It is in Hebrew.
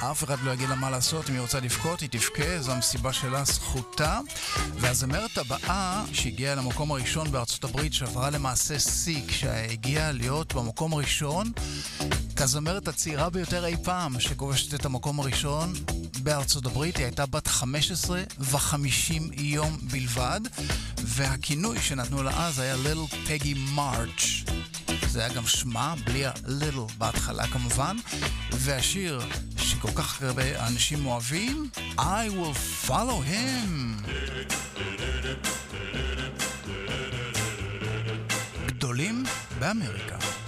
אף אחד לא יגיד לה מה לעשות, אם היא רוצה לבכות, היא תבכה, זו המסיבה שלה, זכותה. והזמרת הבאה שהגיעה למקום הראשון בארצות הברית, שעברה למעשה שיא, כשהגיעה להיות במקום הראשון, כזמרת הצעירה ביותר אי פעם שכובשת את המקום הראשון בארצות הברית. היא הייתה בת 15 ו50 יום בלבד, והכינוי שנתנו לה אז היה Little Peggy March. זה היה גם שמה, בלי ה-little בהתחלה כמובן, והשיר שכל כך הרבה אנשים אוהבים, I will follow him. גדולים באמריקה.